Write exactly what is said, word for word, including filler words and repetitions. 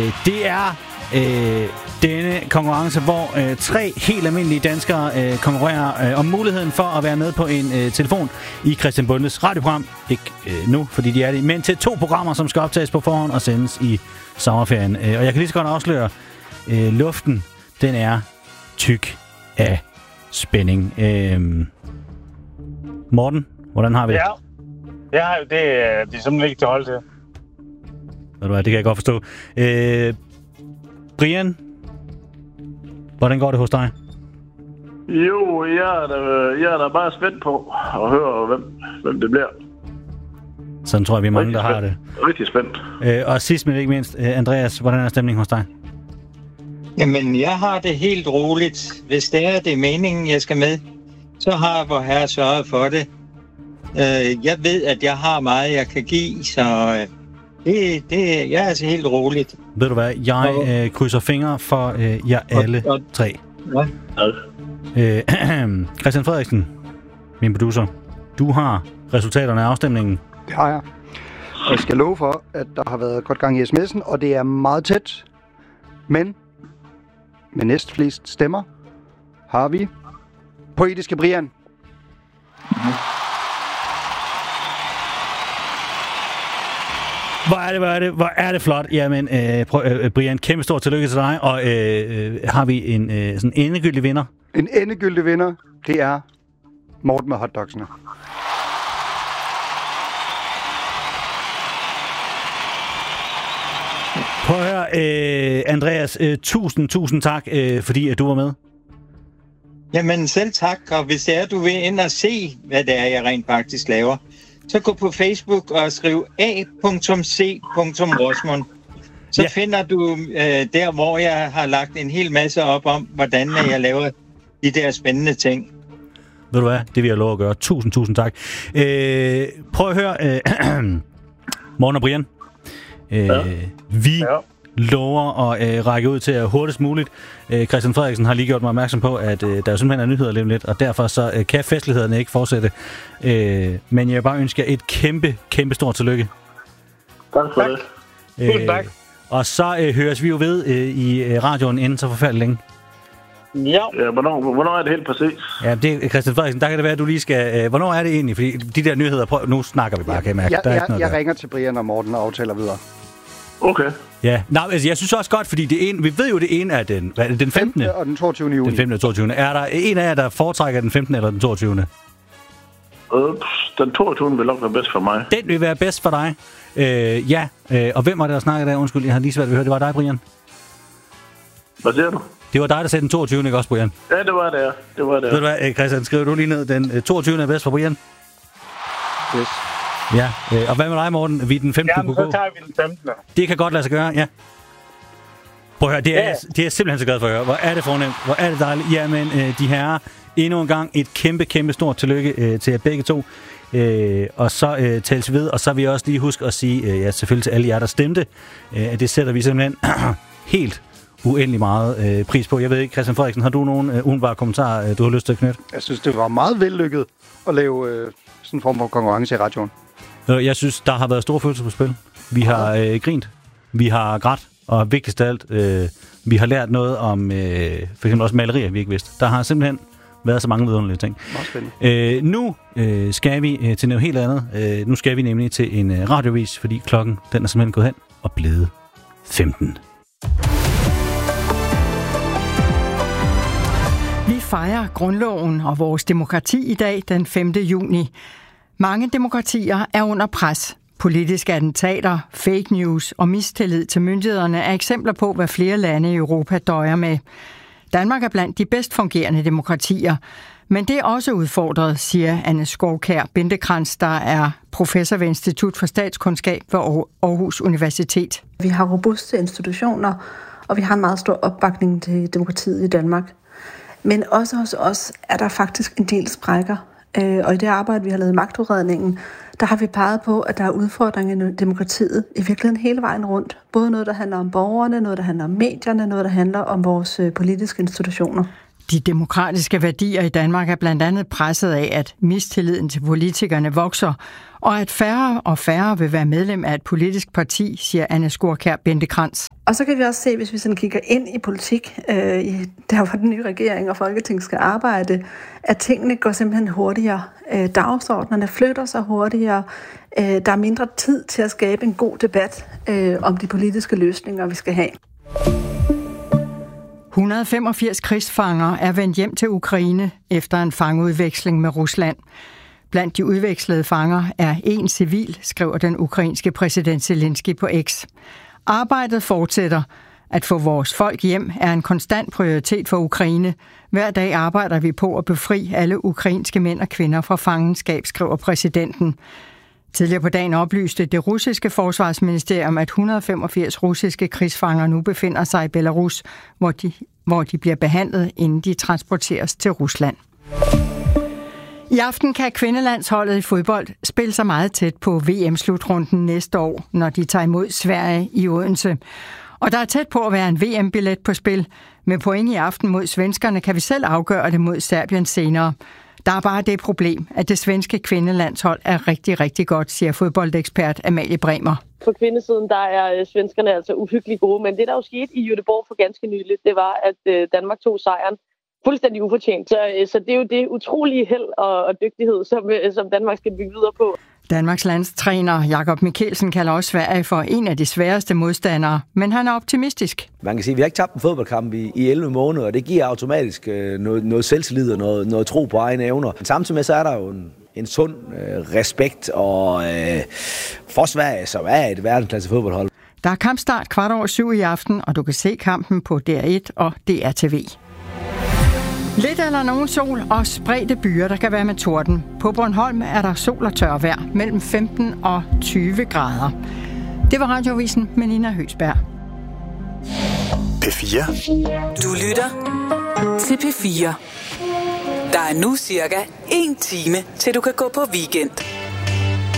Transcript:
Øh, det er øh, denne konkurrence, hvor øh, tre helt almindelige danskere øh, konkurrerer øh, om muligheden for at være med på en øh, telefon i Christian Bondes radioprogram. Ikke øh, nu, fordi de er det, men til to programmer, som skal optages på forhånd og sendes i sommerferien. Øh, og jeg kan lige så godt afsløre, øh, luften, den er tyk af spænding. Øh, Morten, hvordan har vi det? Ja, ja det, det er simpelthen ikke til at holde til. Ved du hvad, det kan jeg godt forstå. Øh, Brian, hvordan går det hos dig? Jo, jeg er da, jeg er da bare spændt på at høre, hvem, hvem det bliver. Sådan tror jeg, vi er mange, der har det. Rigtig spændt. Øh, og sidst men ikke mindst, øh, Andreas, hvordan er stemningen hos dig? Jamen, jeg har det helt roligt. Hvis det er, det er meningen, jeg skal med, så har vor herre sørget for det. Øh, jeg ved, at jeg har meget, jeg kan give, så øh, det, det, jeg er altså helt roligt. Ved du hvad, jeg øh, krydser fingre for øh, jer alle og, og, tre. Ja. Øh, Christian Frederiksen, min producer, du har resultaterne af afstemningen. Det har jeg. Jeg skal love for, at der har været godt gang i sms'en, og det er meget tæt. Men med næstflest stemmer har vi Poetiske Brian. Hvor er det, hvor er det, hvor er det flot. Jamen, øh, prøv, øh, Brian, kæmpe stor tillykke til dig. Og øh, øh, har vi en øh, sådan endegyldig vinder? En endegyldig vinder, det er Morten med hotdogsene. Prøv at høre, øh, Andreas, øh, tusind, tusind tak, øh, fordi at du var med. Jamen selv tak, og hvis det er, du vil ind og se, hvad det er, jeg rent faktisk laver, så gå på Facebook og skriv a punktum c punktum rosmund. Så ja. finder du øh, der, hvor jeg har lagt en hel masse op om, hvordan jeg laver de der spændende ting. Ved du hvad, det vil jeg love at gøre. Tusind, tusind tak. Øh, prøv at høre, øh, Morten og Brian. Øh, ja. Vi ja. lover at øh, række ud til at hurtigst muligt. Øh, Christian Frederiksen har lige gjort mig opmærksom på, at øh, der simpelthen er nyheder lige lidt, og derfor så øh, kan festlighederne ikke fortsætte. Øh, men jeg vil bare ønske jer et kæmpe, kæmpe stort tillykke. Tak for det. Øh, tak. Og så øh, høres vi jo ved øh, i øh, radioen inden så forfærdeligt længe. Ja. ja hvornår, hvornår er det helt præcis? Ja, det er Christian Frederiksen. Der kan det være, at du lige skal... Øh, hvornår er det egentlig? Fordi de der nyheder... Prøv, nu snakker vi bare, kan jeg mærke. Ja, der er jeg, ikke noget jeg der. ringer til Brian og Morten og aftaler videre. Okay. Ja, nej, altså jeg synes også godt, fordi det ene, vi ved jo, det ene er den, hvad er det, den femtende og den toogtyvende juni. Den femtende og toogtyvende Er der en af jer, der foretrækker den femtende eller den toogtyvende Ups, den toogtyvende vil nok være bedst for mig. Den vil være bedst for dig. Øh, ja, øh, og hvem var det, der snakkede der? Undskyld, jeg har lige svært ved at høre. Det var dig, Brian. Hvad siger du? Det var dig, der sagde den toogtyvende ikke også, Brian? Ja, det var det, ja. Det var det, ja. Ved du hvad, Christian, skriver du lige ned, den toogtyvende er bedst for Brian? Yes. Ja, øh, og hvad med dig, Morten? Vi er den femtende Jamen, så tager vi den femtende Det kan godt lade sig gøre, ja. Prøv at høre, det er, ja. det er simpelthen så glad for at høre. Hvor er det fornemt, hvor er det dejligt. Jamen, øh, de herrer, endnu en gang et kæmpe, kæmpe stort tillykke øh, til jer begge to. Øh, og så øh, tales vi ved, og så vil jeg også lige huske at sige, øh, ja, selvfølgelig til alle jer, der stemte, øh, at det sætter vi simpelthen helt uendelig meget øh, pris på. Jeg ved ikke, Christian Frederiksen, har du nogen øh, umiddelbare kommentarer, øh, du har lyst til at knytte? Jeg synes, det var meget vellykket at lave øh, sådan en form for konkurrence i radioen. Jeg synes, der har været store følelser på spil. Vi har øh, grint, vi har grædt, og vigtigst af alt, øh, vi har lært noget om øh, for eksempel også malerier, vi ikke vidste. Der har simpelthen været så mange vidunderlige ting. Øh, nu øh, skal vi øh, til noget helt andet. Øh, nu skal vi nemlig til en øh, radiovis, fordi klokken den er simpelthen gået hen og blevet femten. Vi fejrer grundloven og vores demokrati i dag, den femte juni. Mange demokratier er under pres. Politiske attentater, fake news og mistillid til myndighederne er eksempler på, hvad flere lande i Europa døjer med. Danmark er blandt de bedst fungerende demokratier, men det er også udfordret, siger Anne Skovkær Bindekrans, der er professor ved Institut for Statskundskab ved Aarhus Universitet. Vi har robuste institutioner, og vi har en meget stor opbakning til demokratiet i Danmark. Men også hos os er der faktisk en del sprækker. Og i det arbejde, vi har lavet i magtudredningen, der har vi peget på, at der er udfordringer i demokratiet i virkeligheden hele vejen rundt. Både noget, der handler om borgerne, noget, der handler om medierne, noget, der handler om vores politiske institutioner. De demokratiske værdier i Danmark er blandt andet presset af, at mistilliden til politikerne vokser, og at færre og færre vil være medlem af et politisk parti, siger Anne Skovkær Bindekrans. Og så kan vi også se, hvis vi sådan kigger ind i politik, øh, i, der hvor den nye regering og Folketing skal arbejde, at tingene går simpelthen hurtigere. Øh, dagsordnerne flytter sig hurtigere. Øh, der er mindre tid til at skabe en god debat øh, om de politiske løsninger, vi skal have. et hundrede og femogfirs krigsfanger er vendt hjem til Ukraine efter en fangeudveksling med Rusland. Blandt de udvekslede fanger er en civil, skriver den ukrainske præsident Zelensky på X. Arbejdet fortsætter. At få vores folk hjem er en konstant prioritet for Ukraine. Hver dag arbejder vi på at befri alle ukrainske mænd og kvinder fra fangenskab, skriver præsidenten. Tidligere på dagen oplyste det russiske forsvarsministerium, at et hundrede og femogfirs russiske krigsfanger nu befinder sig i Belarus, hvor de, hvor de bliver behandlet, inden de transporteres til Rusland. I aften kan kvindelandsholdet i fodbold spille sig meget tæt på V M-slutrunden næste år, når de tager imod Sverige i Odense. Og der er tæt på at være en V M-billet på spil. Med point i aften mod svenskerne kan vi selv afgøre det mod Serbien senere. Der er bare det problem, at det svenske kvindelandshold er rigtig, rigtig godt, siger fodboldekspert Amalie Bremer. På kvindesiden, der er svenskerne altså uhyggeligt gode, men det der jo skete i Göteborg for ganske nyligt, det var, at Danmark tog sejren fuldstændig ufortjent. Så, så det er jo det utrolige held og, og dygtighed, som, som Danmark skal bygge videre på. Danmarks landstræner Jakob Mikkelsen kalder også Sverige for en af de sværeste modstandere, men han er optimistisk. Man kan sige, at vi har ikke tabt en fodboldkamp i, i elleve måneder, og det giver automatisk øh, noget, noget selvtillid og noget, noget tro på egne evner. Samtidig med så er der jo en, en sund øh, respekt og øh, for Sverige, som er et verdensklasse fodboldhold. Der er kampstart kvart over syv i aften, og du kan se kampen på D R et og D R T V. Lidt eller nogen sol og spredte byer, der kan være med torden. På Bornholm er der sol og tør vejr mellem femten og tyve grader. Det var Radioavisen med Nina Høgsberg. P fire. Du lytter til P fire. Der er nu cirka en time, til du kan gå på weekend.